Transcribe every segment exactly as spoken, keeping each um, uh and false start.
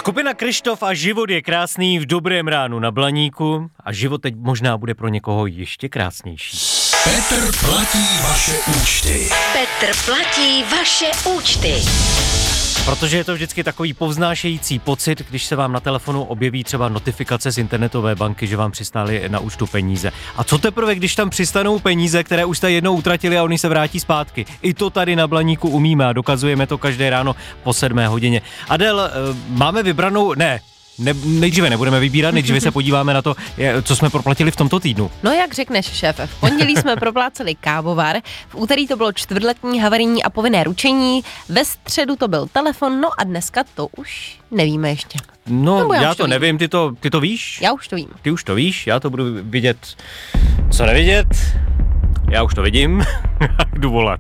Skupina Kryštof a život je krásný v dobrém ránu na Blaníku a život teď možná bude pro někoho ještě krásnější. Petr platí vaše účty. Petr platí vaše účty. Protože je to vždycky takový povznášející pocit, když se vám na telefonu objeví třeba notifikace z internetové banky, že vám přistály na účtu peníze. A co teprve, když tam přistanou peníze, které už jste jednou utratili a oni se vrátí zpátky. I to tady na Blaníku umíme a dokazujeme to každé ráno po sedmé hodině. Adel, máme vybranou, ne, Ne, nejdříve nebudeme vybírat, nejdříve se podíváme na to, co jsme proplatili v tomto týdnu. No jak řekneš, šéfe, v pondělí jsme propláceli kávovar, v úterý to bylo čtvrtletní havarijní a povinné ručení, ve středu to byl telefon, no a dneska to už nevíme ještě. No, já, já to, to nevím, ty to, ty to víš? Já už to vím. Ty už to víš, já to budu vidět, co nevidět, já už to vidím, jdu volat.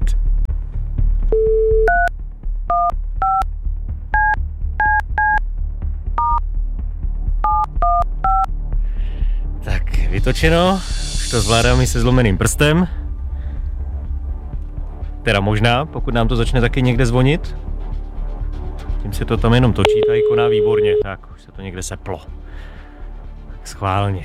Tak, vytočeno, už to zvládám i se zlomeným prstem. Teda možná, pokud nám to začne taky někde zvonit. Tím se to tam jenom točí, ta ikona výborně. Tak, už se to někde seplo. Tak schválně.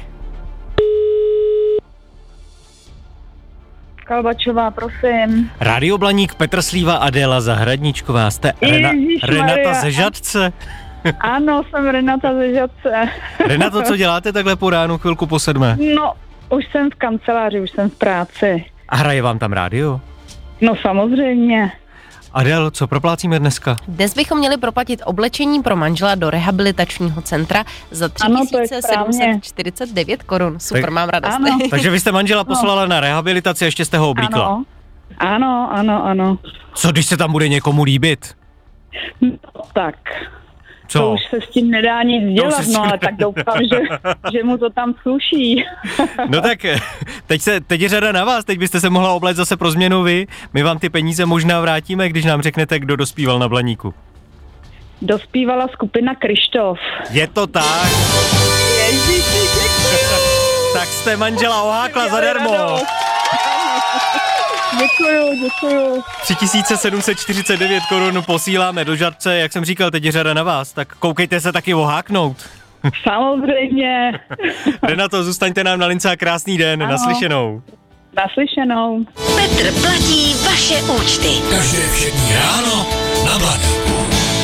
Kalbačová, prosím. Rádio Blaník, Petr Slíva, Adéla Zahradníčková. Jste Rena, Renata ze Žadce? Ano, jsem Renata ze Žadce. Renato, co děláte takhle po ránu, chvilku po sedmé? No, už jsem v kanceláři, už jsem v práci. A hraje vám tam rádio? No samozřejmě. Adel, co proplácíme dneska? Dnes bychom měli proplatit oblečení pro manžela do rehabilitačního centra za tři tisíce sedm set čtyřicet devět korun. Super, tak, mám radost. Ano. Takže vy jste manžela poslala no. na rehabilitaci, ještě jste ho oblíkla. Ano, ano, ano, ano. Co, když se tam bude někomu líbit? No, tak... Co? To už se s tím nedá nic dělat, no ale tak doufám, že, že mu to tam sluší. No tak, teď, se, teď je řada na vás, teď byste se mohla obléct zase pro změnu vy. My vám ty peníze možná vrátíme, když nám řeknete, kdo dospíval na Blaníku. Dospívala skupina Kryštof. Je to tak. Ježiši, děkuju. Tak jste manžela ohákla zadarmo. Děkuju, děkuju. tři tisíce sedm set čtyřicet devět korun posíláme do Žadce, jak jsem říkal, teď je řada na vás, tak koukejte se taky oháknout. Samozřejmě. Renato, zůstaňte nám na lince a krásný den, ano. Naslyšenou. Naslyšenou. Petr platí vaše účty. Každé všední ráno na Blaníku.